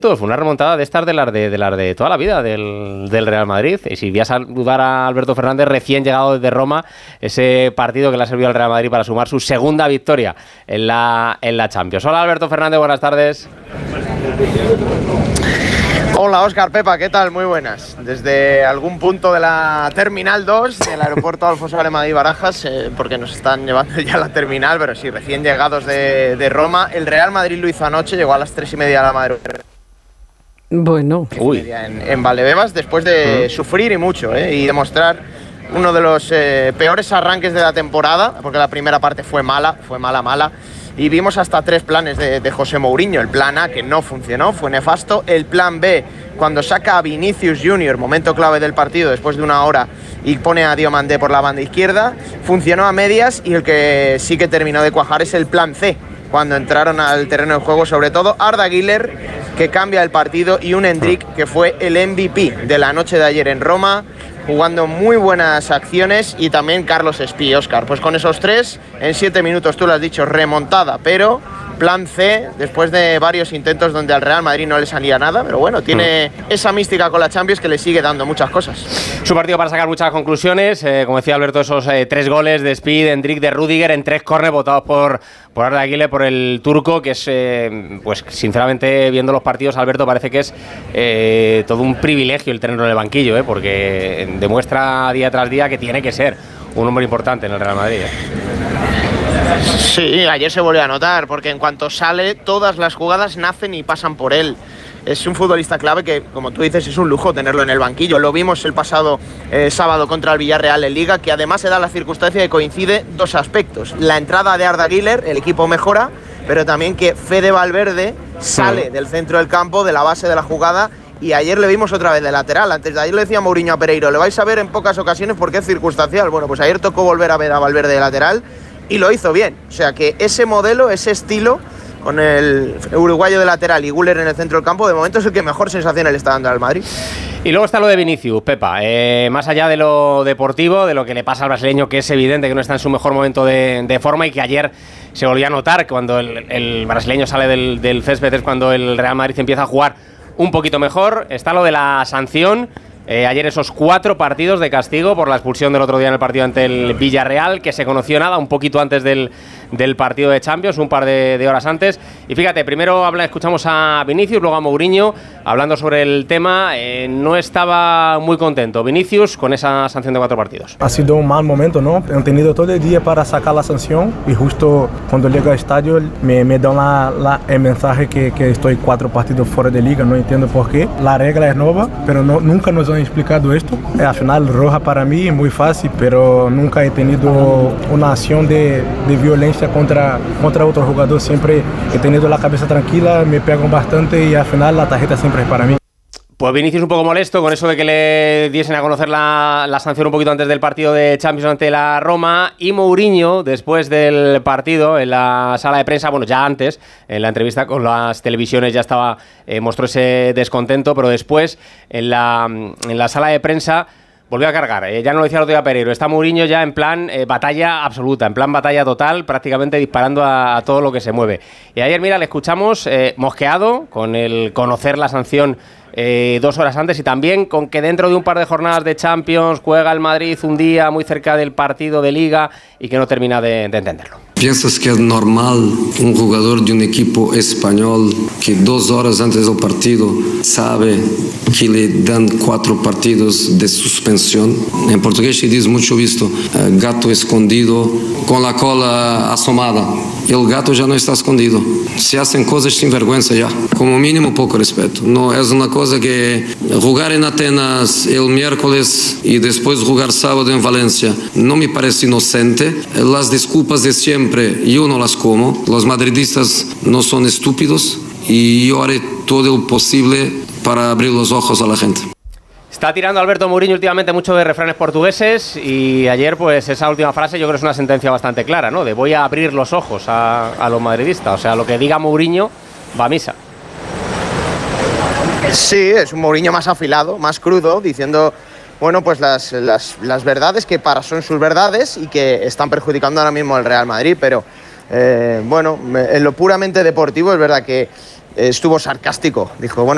Fue una remontada de estas de las de toda la vida del Real Madrid. Y si voy a saludar a Alberto Fernández, recién llegado desde Roma, ese partido que le ha servido al Real Madrid para sumar su segunda victoria en la Champions. Hola Alberto Fernández, buenas tardes. Hola Óscar, Pepa, ¿qué tal? Muy buenas. Desde algún punto de la Terminal 2 del aeropuerto Alfonso Aremadí Barajas, porque nos están llevando ya a la terminal, pero sí, recién llegados de Roma. El Real Madrid lo hizo anoche, llegó a las 3:30 de la madrugada. Bueno, en Valdebebas, después de sufrir y mucho, y demostrar uno de los peores arranques de la temporada, porque la primera parte fue mala, y vimos hasta 3 planes de José Mourinho. El plan A, que no funcionó, fue nefasto. El plan B, cuando saca a Vinicius Junior, momento clave del partido, después de una hora, y pone a Diomandé por la banda izquierda, funcionó a medias, y el que sí que terminó de cuajar es el plan C, cuando entraron al terreno de juego, sobre todo Arda Güler, que cambia el partido, y un Endrick que fue el MVP de la noche de ayer en Roma, jugando muy buenas acciones, y también Carlos Espí, Óscar. Pues con esos 3, en 7 minutos, tú lo has dicho, remontada, pero plan C, después de varios intentos donde al Real Madrid no le salía nada, pero bueno, tiene esa mística con la Champions que le sigue dando muchas cosas. Su partido para sacar muchas conclusiones, como decía Alberto, esos 3 goles de Speed, de Endrick, de Rüdiger, en 3 córner votados por Arda Güler, por el turco, que es, pues sinceramente, viendo los partidos, Alberto, parece que es todo un privilegio el tenerlo en el banquillo, porque demuestra día tras día que tiene que ser un hombre importante en el Real Madrid. Sí, ayer se volvió a notar, porque en cuanto sale, todas las jugadas nacen y pasan por él. Es un futbolista clave que, como tú dices, es un lujo tenerlo en el banquillo. Lo vimos el pasado sábado contra el Villarreal en Liga, que además se da la circunstancia de que coincide 2 aspectos. La entrada de Arda Güler, el equipo mejora, pero también que Fede Valverde sale del centro del campo, de la base de la jugada, y ayer le vimos otra vez de lateral. Antes de ayer le decía Mourinho a Pereiro, le vais a ver en pocas ocasiones porque es circunstancial. Bueno, pues ayer tocó volver a ver a Valverde de lateral, y lo hizo bien. O sea que ese modelo, ese estilo, con el uruguayo de lateral y Güler en el centro del campo, de momento es el que mejor sensaciones le está dando al Madrid. Y luego está lo de Vinicius, Pepa. Más allá de lo deportivo, de lo que le pasa al brasileño, que es evidente que no está en su mejor momento de forma, y que ayer se volvió a notar que cuando el brasileño sale del césped es cuando el Real Madrid empieza a jugar un poquito mejor. Está lo de la sanción. Ayer esos 4 partidos de castigo por la expulsión del otro día en el partido ante el Villarreal, que se conoció un poquito antes del partido de Champions, un par de horas antes. Y fíjate, primero escuchamos a Vinicius, luego a Mourinho, hablando sobre el tema. No estaba muy contento Vinicius con esa sanción de 4 partidos. Ha sido un mal momento, ¿no? Han tenido todo el día para sacar la sanción, y justo cuando llego al estadio me dan el mensaje que estoy 4 partidos fuera de liga. No entiendo por qué. La regla es nueva, pero nunca nos han explicado esto. Al final, roja para mí es muy fácil, pero nunca he tenido una acción de violencia contra otro jugador. Siempre he tenido la cabeza tranquila, me pegan bastante, y al final la tarjeta siempre es para mí. Pues Vinicius un poco molesto con eso de que le diesen a conocer la sanción un poquito antes del partido de Champions ante la Roma. Y Mourinho, después del partido, en la sala de prensa, bueno, ya antes, en la entrevista con las televisiones ya estaba, mostró ese descontento, pero después, en la sala de prensa, volvió a cargar. Ya no lo decía el otro día Pereiro, está Mourinho ya en plan batalla absoluta, en plan batalla total, prácticamente disparando a todo lo que se mueve. Y ayer, mira, le escuchamos mosqueado con el conocer la sanción 2 horas antes, y también con que dentro de un par de jornadas de Champions juega el Madrid un día muy cerca del partido de Liga, y que no termina de entenderlo. ¿Piensas que es normal un jugador de un equipo español que 2 horas antes del partido sabe que le dan 4 partidos de suspensión? En portugués se dice mucho visto, gato escondido con la cola asomada. El gato ya no está escondido. Se hacen cosas sin vergüenza ya. Como mínimo, poco respeto. No es una cosa que jugar en Atenas el miércoles y después jugar sábado en Valencia no me parece inocente. Las disculpas de siempre yo no las como. Los madridistas no son estúpidos, y yo haré todo lo posible para abrir los ojos a la gente. Está tirando Alberto Mourinho últimamente mucho de refranes portugueses, y ayer pues esa última frase yo creo que es una sentencia bastante clara, ¿no? De voy a abrir los ojos a los madridistas. O sea, lo que diga Mourinho va a misa. Sí, es un Mourinho más afilado, más crudo, diciendo, bueno, pues las verdades que son sus verdades y que están perjudicando ahora mismo al Real Madrid. Pero bueno, en lo puramente deportivo es verdad que estuvo sarcástico. Dijo, bueno,